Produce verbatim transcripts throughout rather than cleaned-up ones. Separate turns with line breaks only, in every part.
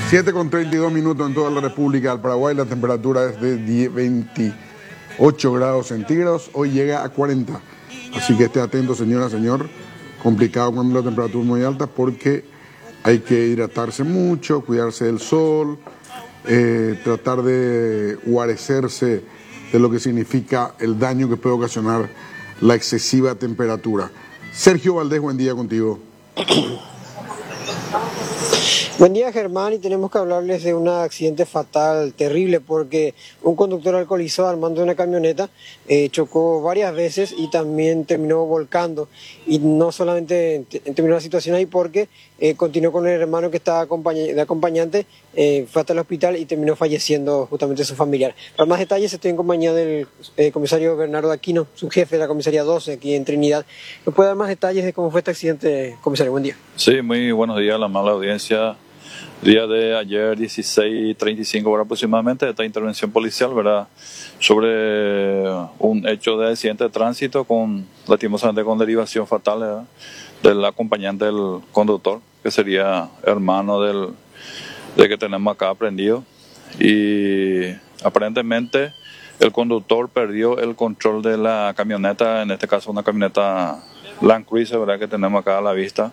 siete con treinta y dos minutos en toda la República del Paraguay. La temperatura es de veintiocho grados centígrados. Hoy llega a cuarenta. Así que esté atento, señora, señor. Complicado cuando la temperatura es muy alta porque hay que hidratarse mucho, cuidarse del sol, eh, tratar de guarecerse de lo que significa el daño que puede ocasionar la excesiva temperatura. Sergio Valdés, buen día contigo.
Buen día, Germán, y tenemos que hablarles de un accidente fatal, terrible, porque un conductor alcoholizado al mando de una camioneta eh, chocó varias veces y también terminó volcando. Y no solamente terminó la situación ahí porque eh, continuó con el hermano que estaba acompañ de acompañante, eh, fue hasta el hospital y terminó falleciendo justamente su familiar. Para más detalles estoy en compañía del eh, comisario Bernardo Aquino, su jefe de la comisaría doce aquí en Trinidad. ¿Me puede dar más detalles de cómo fue este accidente, comisario? Buen día.
Sí, muy buenos días a la amable audiencia. Día de ayer, dieciséis y treinta y cinco horas aproximadamente, esta intervención policial, ¿verdad?, sobre un hecho de accidente de tránsito con, lastimosamente, con derivación fatal, ¿verdad?, del acompañante del conductor, que sería hermano del, del que tenemos acá aprendido. Y aparentemente el conductor perdió el control de la camioneta, en este caso una camioneta Land Cruiser, ¿verdad?, que tenemos acá a la vista,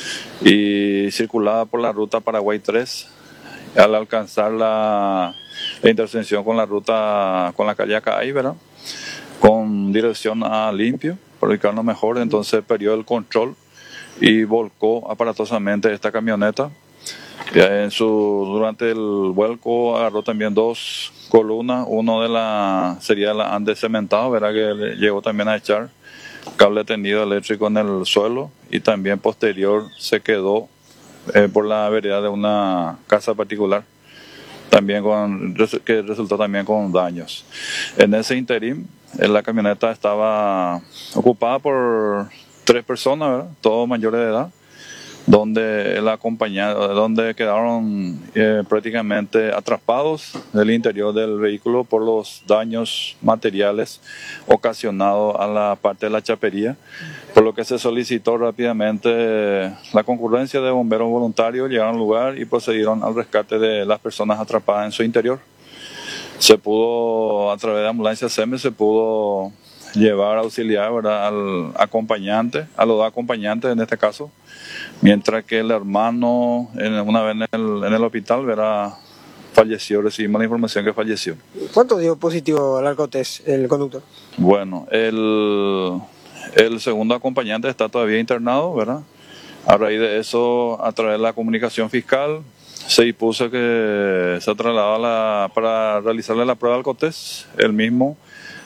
y circulaba por la ruta Paraguay tres. Al alcanzar la, la intersección con la ruta, con la calle Acay, ¿verdad?, con dirección a Limpio, para ubicarnos mejor, entonces perdió el control y volcó aparatosamente esta camioneta. En su, durante el vuelco agarró también dos columnas, uno de la, sería la ande cementado, ¿verdad?, que llegó también a echar cable tendido eléctrico en el suelo, y también posterior se quedó eh, por la vereda de una casa particular, también con, que resultó también con daños. En ese interín, eh, la camioneta estaba ocupada por tres personas, ¿verdad?, todos mayores de edad, donde el acompañado, donde quedaron eh, prácticamente atrapados del interior del vehículo por los daños materiales ocasionados a la parte de la chapería, por lo que se solicitó rápidamente la concurrencia de bomberos voluntarios. Llegaron al lugar y procedieron al rescate de las personas atrapadas en su interior. Se pudo, a través de ambulancia S E M E, se pudo llevar auxiliar, ¿verdad?, al acompañante, a los dos acompañantes en este caso, mientras que el hermano, en, una vez en el, en el hospital, ¿verdad?, falleció, recibimos la información que falleció.
¿Cuánto dio positivo al alcotest el conductor?
Bueno, el, el segundo acompañante está todavía internado, ¿verdad? A raíz de eso, a través de la comunicación fiscal, se dispuso que se trasladaba la, para realizarle la prueba de alcotest. El mismo,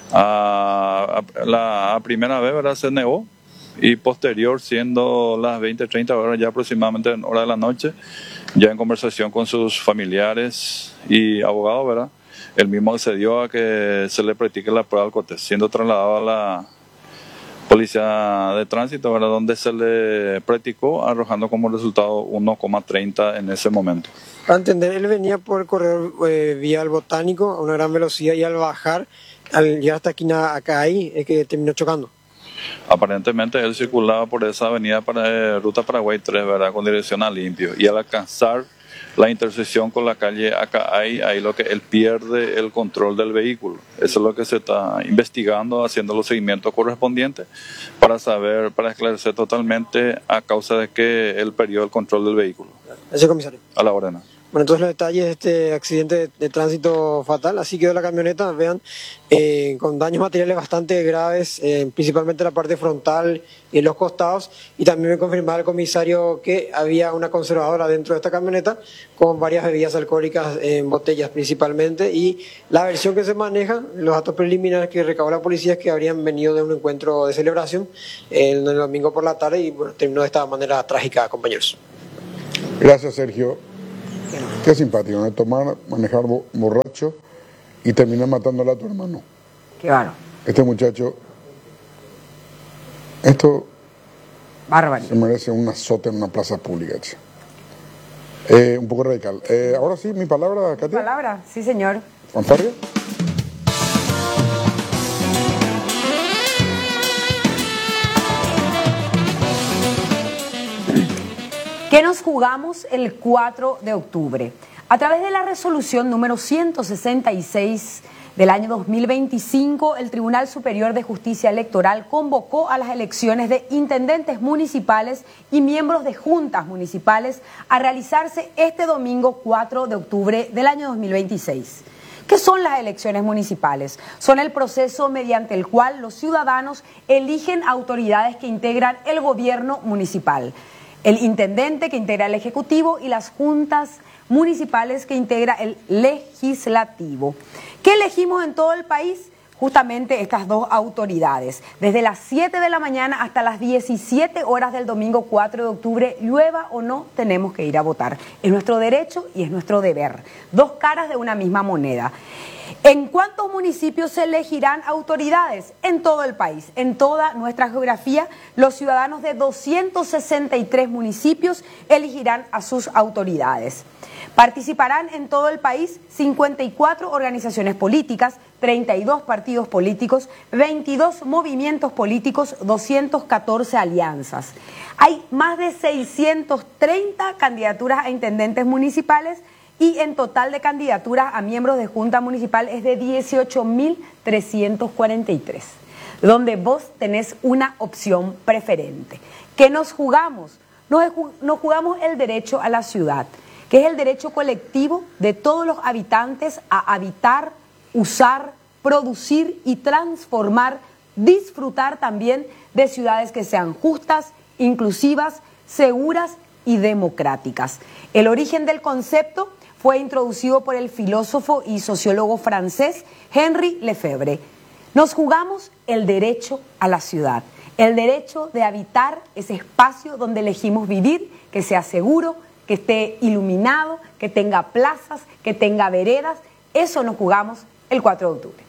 a, a, la a primera vez, ¿verdad?, se negó, y posterior, siendo las veinte, treinta horas ya aproximadamente en hora de la noche, ya en conversación con sus familiares y abogados, ¿verdad?, el mismo accedió a que se le practique la prueba de alcotest, siendo trasladado a la policía de tránsito, ¿verdad?, donde se le practicó, arrojando como resultado uno coma treinta en ese momento.
Para entender, él venía por el corredor eh, vial Botánico a una gran velocidad, y al bajar, al llegar hasta aquí acá ahí, es que terminó chocando.
Aparentemente él circulaba por esa avenida para, eh, ruta Paraguay tres, ¿verdad?, con dirección a Limpio, y al alcanzar la intersección con la calle Acay, ahí lo que él pierde el control del vehículo. Eso es lo que se está investigando, haciendo los seguimientos correspondientes para saber, para esclarecer totalmente a causa de que él perdió el control del vehículo.
Gracias, comisario.
A la orden.
Bueno, entonces los detalles de este accidente de, de tránsito fatal. Así quedó la camioneta, vean, eh, con daños materiales bastante graves, eh, principalmente la parte frontal y en los costados. Y también me confirmaba el comisario que había una conservadora dentro de esta camioneta con varias bebidas alcohólicas en botellas principalmente. Y la versión que se maneja, los datos preliminares que recabó la policía, es que habrían venido de un encuentro de celebración el, el domingo por la tarde, y bueno, terminó de esta manera trágica, compañeros.
Gracias, Sergio. Qué simpático, ¿no?, tomar, manejar bo borracho y terminar matándole a tu hermano.
Qué bárbaro.
Este muchacho, esto
Bárbaro.
se merece un azote en una plaza pública. Eh, un poco radical. Eh, ahora sí, mi palabra, Katia.
Mi palabra, sí, señor.
¿Fanfarria?
¿Qué nos jugamos el cuatro de octubre? A través de la resolución número ciento sesenta y seis del año dos mil veinticinco, el Tribunal Superior de Justicia Electoral convocó a las elecciones de intendentes municipales y miembros de juntas municipales a realizarse este domingo cuatro de octubre del año dos mil veintiséis. ¿Qué son las elecciones municipales? Son el proceso mediante el cual los ciudadanos eligen autoridades que integran el gobierno municipal, el intendente que integra el ejecutivo y las juntas municipales que integra el legislativo. ¿Qué elegimos en todo el país? Justamente estas dos autoridades. Desde las siete de la mañana hasta las diecisiete horas del domingo cuatro de octubre, llueva o no, tenemos que ir a votar. Es nuestro derecho y es nuestro deber. Dos caras de una misma moneda. ¿En cuántos municipios se elegirán autoridades? En todo el país, en toda nuestra geografía, los ciudadanos de doscientos sesenta y tres municipios elegirán a sus autoridades. Participarán en todo el país cincuenta y cuatro organizaciones políticas, treinta y dos partidos políticos, veintidós movimientos políticos, doscientas catorce alianzas. Hay más de seiscientas treinta candidaturas a intendentes municipales y en total de candidaturas a miembros de junta municipal es de dieciocho mil trescientos cuarenta y tres, donde vos tenés una opción preferente. ¿Qué nos jugamos? Nos, nos jugamos el derecho a la ciudad, que es el derecho colectivo de todos los habitantes a habitar, usar, producir y transformar, disfrutar también de ciudades que sean justas, inclusivas, seguras y democráticas. El origen del concepto fue introducido por el filósofo y sociólogo francés Henri Lefebvre. Nos jugamos el derecho a la ciudad, el derecho de habitar ese espacio donde elegimos vivir, que sea seguro, que esté iluminado, que tenga plazas, que tenga veredas. Eso nos jugamos el cuatro de octubre.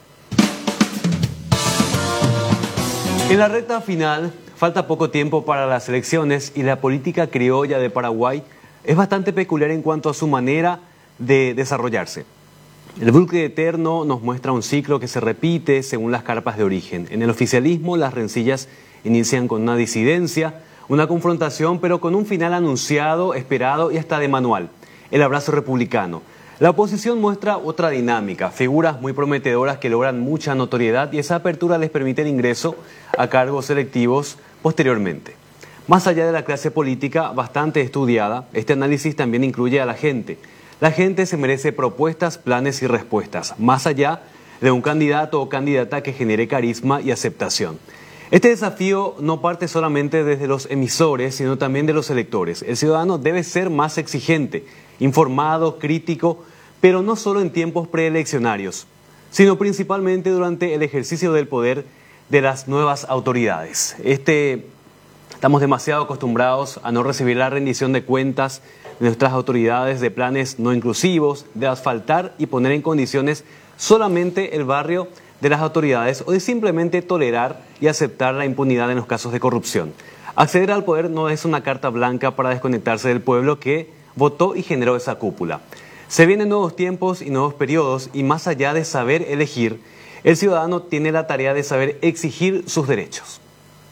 En la recta final, falta poco tiempo para las elecciones y la política criolla de Paraguay es bastante peculiar en cuanto a su manera de desarrollarse. El bucle eterno nos muestra un ciclo que se repite según las carpas de origen. En el oficialismo, las rencillas inician con una disidencia, una confrontación, pero con un final anunciado, esperado y hasta de manual: el abrazo republicano. La oposición muestra otra dinámica, figuras muy prometedoras que logran mucha notoriedad y esa apertura les permite el ingreso a cargos electivos posteriormente. Más allá de la clase política bastante estudiada, este análisis también incluye a la gente. La gente se merece propuestas, planes y respuestas, más allá de un candidato o candidata que genere carisma y aceptación. Este desafío no parte solamente desde los emisores, sino también de los electores. El ciudadano debe ser más exigente, informado, crítico, pero no solo en tiempos preeleccionarios, sino principalmente durante el ejercicio del poder de las nuevas autoridades. Este, estamos demasiado acostumbrados a no recibir la rendición de cuentas de nuestras autoridades, de planes no inclusivos, de asfaltar y poner en condiciones solamente el barrio de las autoridades o de simplemente tolerar y aceptar la impunidad en los casos de corrupción. Acceder al poder no es una carta blanca para desconectarse del pueblo que votó y generó esa cúpula. Se vienen nuevos tiempos y nuevos periodos y más allá de saber elegir, el ciudadano tiene la tarea de saber exigir sus derechos.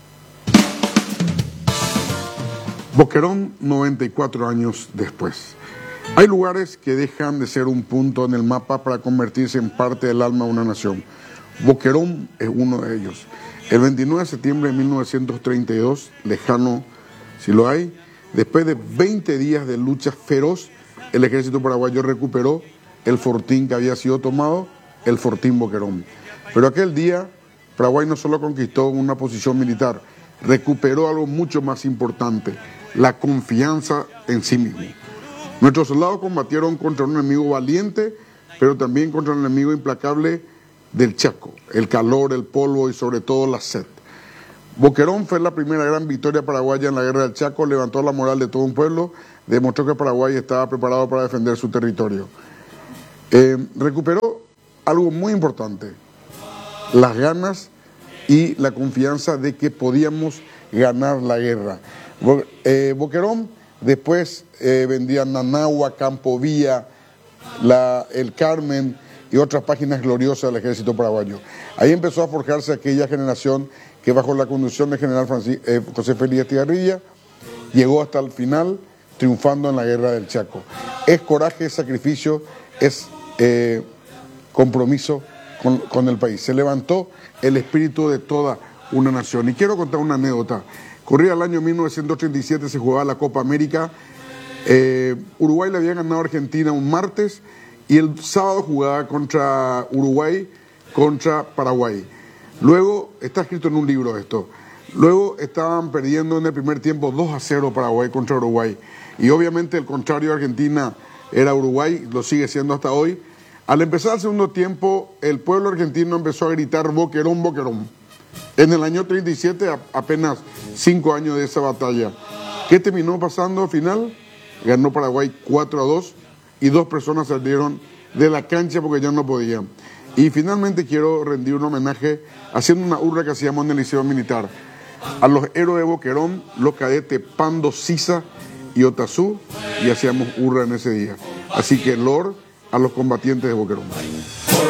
Boquerón, noventa y cuatro años después. Hay lugares que dejan de ser un punto en el mapa para convertirse en parte del alma de una nación. Boquerón es uno de ellos. El veintinueve de septiembre de mil novecientos treinta y dos, lejano si lo hay, después de veinte días de lucha feroz, el ejército paraguayo recuperó el fortín que había sido tomado, el fortín Boquerón. Pero aquel día, Paraguay no solo conquistó una posición militar, recuperó algo mucho más importante: la confianza en sí mismo. Nuestros soldados combatieron contra un enemigo valiente, pero también contra un enemigo implacable del Chaco, el calor, el polvo y sobre todo la sed. Boquerón fue la primera gran victoria paraguaya en la guerra del Chaco, levantó la moral de todo un pueblo, demostró que Paraguay estaba preparado para defender su territorio. Eh, recuperó algo muy importante: las ganas y la confianza de que podíamos ganar la guerra. Bo eh, Boquerón, después eh, vendían Nanagua, Campo Vía, la, el Carmen y otras páginas gloriosas del ejército paraguayo. Ahí empezó a forjarse aquella generación que bajo la conducción del general Francis, eh, José Félix Estigarribia llegó hasta el final triunfando en la guerra del Chaco. Es coraje, es sacrificio, es eh, compromiso con, con el país. Se levantó el espíritu de toda una nación. Y quiero contar una anécdota. Corría el año mil novecientos treinta y siete, se jugaba la Copa América. Eh, Uruguay le había ganado a Argentina un martes y el sábado jugaba contra Uruguay, contra Paraguay. Luego, está escrito en un libro esto, luego estaban perdiendo en el primer tiempo dos a cero Paraguay contra Uruguay. Y obviamente el contrario de Argentina era Uruguay, lo sigue siendo hasta hoy. Al empezar el segundo tiempo, el pueblo argentino empezó a gritar Boquerón, Boquerón. En el año treinta y siete, apenas cinco años de esa batalla. ¿Qué terminó pasando al final? Ganó Paraguay cuatro a dos y dos personas salieron de la cancha porque ya no podían. Y finalmente quiero rendir un homenaje haciendo una hurra que hacíamos en el Liceo Militar a los héroes de Boquerón, los cadetes Pando, Sisa y Otazú, y hacíamos hurra en ese día. Así que Lord a los combatientes de Boquerón.